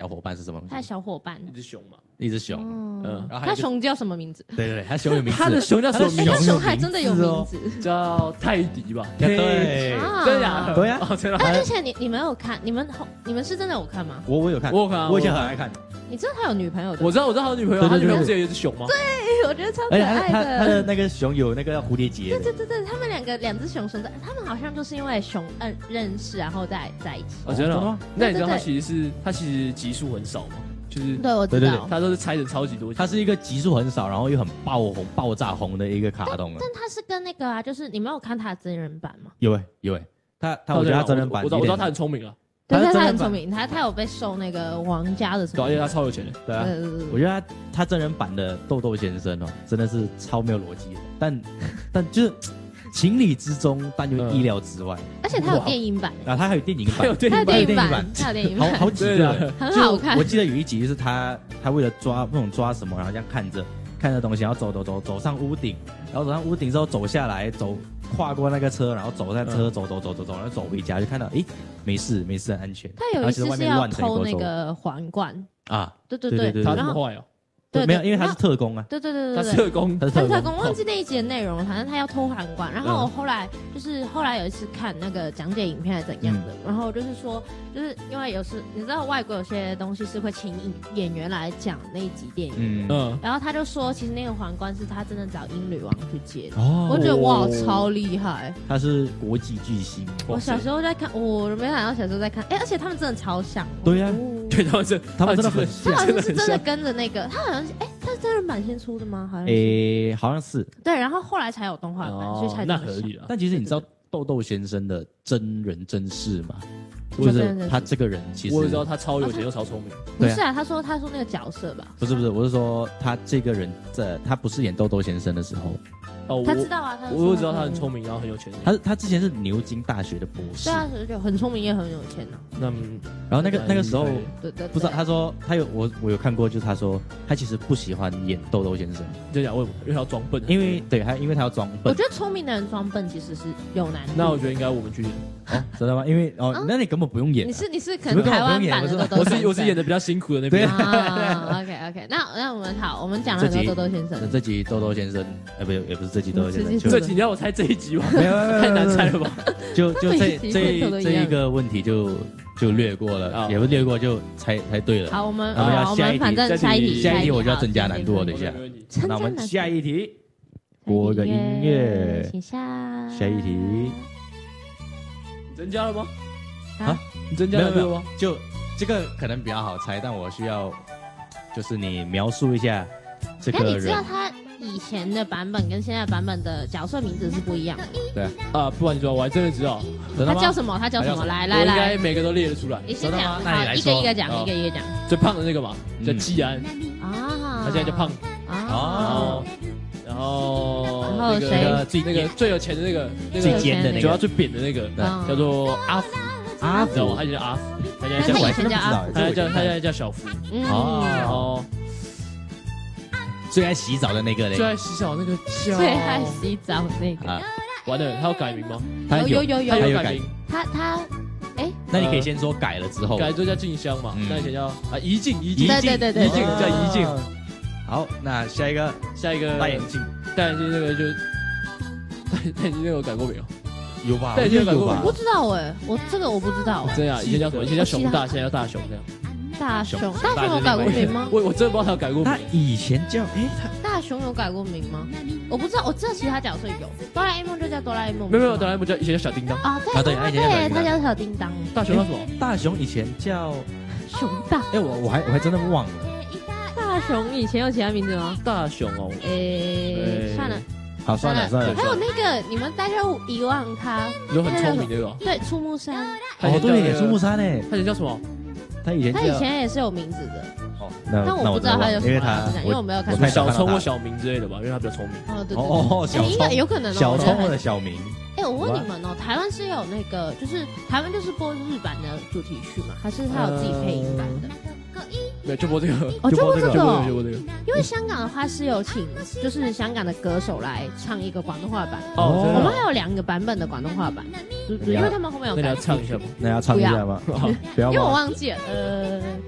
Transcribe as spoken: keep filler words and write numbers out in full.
伙伴是什么东西？ 他的小伙伴， 一只熊嘛， 一只熊。 嗯， 嗯，然后他熊叫什么名字？ 对对对，他熊有名字。 他的熊叫什么名字？ 他熊还真的有名字， 叫泰迪吧？ 对， 真的假的？ 对啊， 真的。 而且你你们有看？你们你们是真的有看吗？ 我我有看， 我有看， 我以前很爱看。 你知道他有女朋友的？ 我知道，我知道他有女朋友，他女朋友不是有一只熊吗？ 对，我觉得超可爱的。 他他的那个熊有那个蝴蝶结。 对对对对，他们两个两只熊生的，他们好像就是因为熊嗯认识，然后再在一起。 哦，真的吗？那你知道他其实是他其实集数很少吗？就是对，我知道， 他都是拆成超级多集。 它是一个集数很少，然后又很爆红、爆炸红的一个卡通。 但他是跟那个啊，就是你没有看他的真人版吗？ 有诶有诶，他他我觉得他真人版， 我知道他很聪明啊。 对对，他很聪明，他他有被受那个王家的什么？ 而且他超有钱的。 对啊，我觉得他他真人版的豆豆先生哦，真的是超没有逻辑的，但但就是情理之中，但又意料之外。 而且他有电影版啊，他还有电影版， 他有电影版，他有电影版， 好好几个， 很好看。 我记得有一集是他他为了抓那种抓什么，然后这样看着看着东西，然后走走走走上屋顶，然后走上屋顶之后走下来走。跨过那个车，然后走在车走走走走走，然后走回家，就看到诶，没事没事，很安全。 他有一次是要偷那个皇冠啊， 对对对对， 他这么坏哦。 对，没有，因为他是特工啊。 对对对对， 他是特工， 他是特工，忘记那一集的内容了。反正他要偷皇冠，然后我后来就是后来有一次看那个讲解影片还是怎样的，然后就是说，就是因为有时你知道外国有些东西是会请演员来讲那一集电影，嗯，然后他就说，其实那个皇冠是他真的找英女王去接的。哦，我觉得哇，超厉害。 他是国际巨星。 我小时候在看，我没想到小时候在看，哎，而且他们真的超像。 对呀， 对，他们是他们真的很像， 他好像是真的跟着那个，他好像。哎，他是真人版先出的吗？好像诶，好像是。 对，然后后来才有动画版，所以才那合理了。 但其实你知道豆豆先生的真人真事吗？就是他这个人其实我也知道他超有钱又超聪明。 不是啊，他说他说那个角色吧？ 不是不是，我是说他这个人在他不是演豆豆先生的时候。 哦， 他知道啊，他我我知道他很聪明，然后很有钱。 他他之前是牛津大学的博士， 对啊，就很聪明也很有钱呢。 那然后那个那个时候， 对对， 不知道他说他有我我有看过，就是他说他其实不喜欢演豆豆先生。 就讲为什么？因为他要装笨。 因为对，他因为他要装笨。 我觉得聪明的人装笨其实是有难度。 那我觉得应该我们去演。 哦，真的吗？因为哦，那你根本不用演。 你是你是可能台湾版的豆豆先生。 我是我是演的比较辛苦的那边。 啊 OK OK， 那那我们好，我们讲了很多豆豆先生。 这集豆豆先生，呃，不也不是这集豆豆先生。 这集你要我猜这一集吗？ 没有， 太难猜了吧？ 就就这这这一个问题就就略过了，也不略过就猜猜对了。 好，我们我们要下一题， 下一题， 下一题我就要增加难度了。等一下，那我们下一题，播个音乐， 请下下一题。 你增加了吗？ 啊， 你增加了没有吗？ 就这个可能比较好猜，但我需要就是你描述一下这个人。 你知道他以前的版本跟现在版本的角色名字是不一样的。 对啊， 啊，不然你说，我还真的知道。 他叫什么？他叫什么？来来来， 我应该每个都列得出来。 你先讲，好，一个一个讲，一个一个讲。 最胖的那个嘛，叫季安啊， 他现在叫胖啊。 然后然后谁？ 那个最有钱的那个，那个最尖的那个， 主要最扁的那个，叫做阿福。 阿福， 他叫阿福，他现在叫阿福， 他叫他现在叫小福。 哦， 然后最爱洗澡的那个嘞， 最爱洗澡那个叫最爱洗澡那个啊， 完了，他要改名吗？ 有有有有他有改名， 他他哎， 那你可以先说改了之后， 改之后叫静香嘛，那以前叫啊怡静怡静， 对对对对， 怡静叫怡静。 好，那下一个下一个戴眼镜， 戴眼镜那个就戴戴眼镜那个有改过没有？ 有吧？ 戴眼镜改过吧？ 不知道哎，我这个我不知道。 真的，以前叫什么？以前叫熊大，现在叫大熊这样。 大熊，大熊有改过名吗？ 我我真的不知道他有改过名。 他以前叫哎，他大熊有改过名吗？我不知道，我知道其他角色有。哆啦 A 梦就叫哆啦 A 梦。 没有没有，哆啦 A 梦叫以前叫小叮当。 啊对对对，他叫小叮当。 大熊叫什么？ 大熊以前叫熊大。 哎，我我还我还真的忘了。 大熊以前有其他名字吗？ 大熊哦。 诶，算了。 好，算了算了。 还有那个，你们大家遗忘他， 有很聪明的有。 对，出木山。 哦，对，出木山诶， 他以前叫什么？ 他以前他以前也是有名字的。 哦，那但我不知道他有什么， 因为他因为我没有看。 小聪或小明之类的吧，因为他比较聪明。 哦，对对哦，小聪有可能小聪或者小明。 哎，我问你们哦，台湾是有那个，就是台湾就是播日版的主题曲嘛，还是他有自己配音版的？ 对，就播这个， 哦，就播这个， 就播这个。 因为香港的话是有请，就是香港的歌手来唱一个广东话版。 哦， 我们还有两个版本的广东话版，因为他们后面有改。 那你要唱一下吗？ 那要唱一下吗？ 不要，因为我忘记了。呃。